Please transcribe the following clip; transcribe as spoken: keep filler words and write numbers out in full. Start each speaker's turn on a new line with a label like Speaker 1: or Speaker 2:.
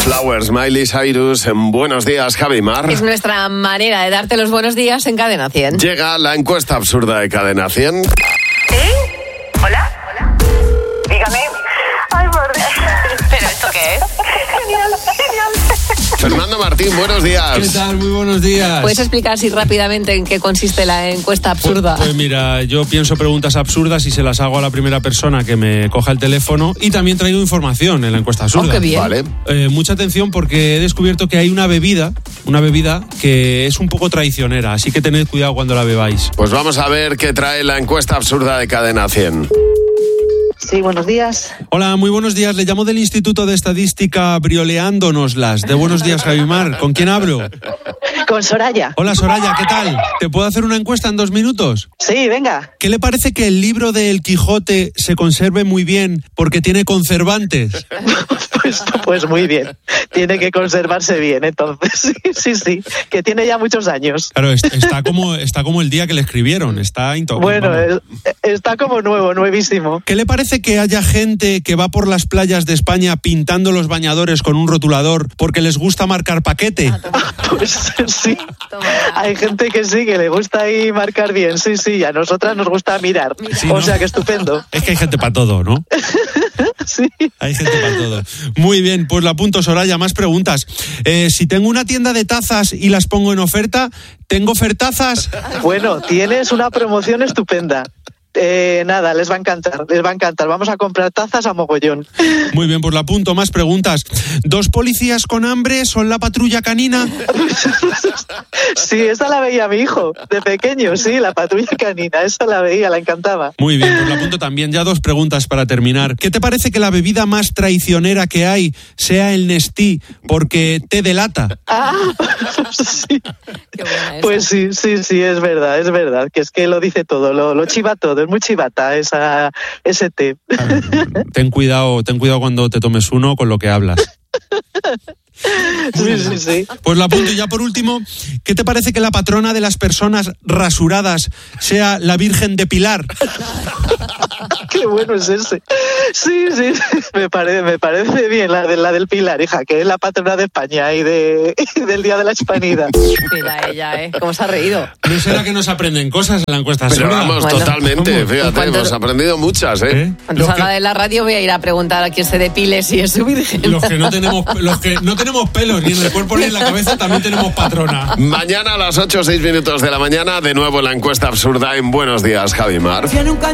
Speaker 1: Flowers, Miley Cyrus, en Buenos Días, Javi Mar.
Speaker 2: Es nuestra manera de darte los buenos días en Cadena cien.
Speaker 1: Llega la encuesta absurda de Cadena cien.
Speaker 3: ¿Sí? ¿Hola? ¿Hola? Dígame. Ay, por Dios. ¿Pero esto qué es? Genial, genial.
Speaker 1: Fernando Martín, buenos días.
Speaker 4: ¿Qué tal? Muy buenos días.
Speaker 2: ¿Puedes explicar así rápidamente en qué consiste la encuesta absurda?
Speaker 4: Pues, pues mira, yo pienso preguntas absurdas y se las hago a la primera persona que me coja el teléfono, y también traigo información en la encuesta absurda.
Speaker 2: Oh, qué bien.
Speaker 1: Vale.
Speaker 4: Eh, mucha atención, porque he descubierto que hay una bebida, una bebida que es un poco traicionera, así que tened cuidado cuando la bebáis.
Speaker 1: Pues vamos a ver qué trae la encuesta absurda de Cadena cien.
Speaker 5: Sí, buenos días.
Speaker 4: Hola, muy buenos días. Le llamo del Instituto de Estadística Brioleándonoslas. De Buenos Días, Javi Mar. ¿Con quién hablo?
Speaker 5: Con Soraya.
Speaker 4: Hola, Soraya, ¿qué tal? ¿Te puedo hacer una encuesta en dos minutos?
Speaker 5: Sí, venga.
Speaker 4: ¿Qué le parece que el libro de El Quijote se conserve muy bien porque tiene conservantes?
Speaker 5: Pues, pues muy bien. Tiene que conservarse bien, entonces. Sí, sí, sí. Que tiene ya muchos años.
Speaker 4: Claro, es- está como, está como el día que le escribieron. Está intocable.
Speaker 5: Bueno, es- está como nuevo, nuevísimo.
Speaker 4: ¿Qué le parece que haya gente que va por las playas de España pintando los bañadores con un rotulador porque les gusta marcar paquete?
Speaker 5: Pues sí.
Speaker 2: Toma ya.
Speaker 5: Hay gente que sí, que le gusta ahí marcar bien. Sí, sí. Y a nosotras nos gusta mirar.
Speaker 4: Sí,
Speaker 5: O
Speaker 4: ¿no?
Speaker 5: sea, que estupendo.
Speaker 4: Es que hay gente para todo, ¿no?
Speaker 5: Sí.
Speaker 4: Hay gente para todo. Muy bien, pues la apunto, Soraya. Más preguntas. Eh, si tengo una tienda de tazas y las pongo en oferta, ¿tengo ofertazas?
Speaker 5: Bueno, tienes una promoción estupenda. Eh, nada, les va a encantar, les va a encantar. Vamos a comprar tazas a mogollón.
Speaker 4: Muy bien, pues la apunto. Más preguntas. ¿Dos policías con hambre son la patrulla canina?
Speaker 5: Sí, esa la veía mi hijo, de pequeño, sí, la patrulla canina, esa la veía, la encantaba.
Speaker 4: Muy bien, pues la apunto también. Ya dos preguntas para terminar. ¿Qué te parece que la bebida más traicionera que hay sea el Nestí porque te delata?
Speaker 5: Ah, sí.
Speaker 2: Qué buena esa.
Speaker 5: Pues sí, sí, sí, es verdad, es verdad, que es que lo dice todo, lo, lo chiva todo, es muy chivata esa, ese té.
Speaker 4: Ten cuidado, ten cuidado cuando te tomes uno con lo que hablas.
Speaker 5: Sí, sí, sí.
Speaker 4: Pues la apunto. Y ya por último, ¿qué te parece que la patrona de las personas rasuradas sea la Virgen de Pilar?
Speaker 5: Qué bueno es ese. Sí, sí, me parece, me parece bien la, de, la del Pilar, hija, que es la patrona de España y, de, y del Día de la Hispanidad.
Speaker 2: Mira ella, ¿eh? ¿Cómo se ha reído?
Speaker 4: ¿No será que nos aprenden cosas en la encuesta
Speaker 1: Pero
Speaker 4: absurda?
Speaker 1: vamos,
Speaker 2: Bueno,
Speaker 1: totalmente,
Speaker 4: ¿cómo?
Speaker 1: fíjate,
Speaker 2: ¿Cuánto-
Speaker 1: hemos aprendido muchas, ¿eh?
Speaker 4: ¿Eh?
Speaker 2: Cuando
Speaker 4: Los
Speaker 2: salga
Speaker 4: que-
Speaker 2: de la radio voy a ir a preguntar a quién se depile si es su virgen.
Speaker 4: Los que no tenemos, los que no tenemos pelos ni en el cuerpo ni en la cabeza también tenemos patrona.
Speaker 1: Mañana a las ocho o seis minutos de la mañana, de nuevo la encuesta absurda en Buenos Días, Javi Mar.
Speaker 6: Tiene un cañón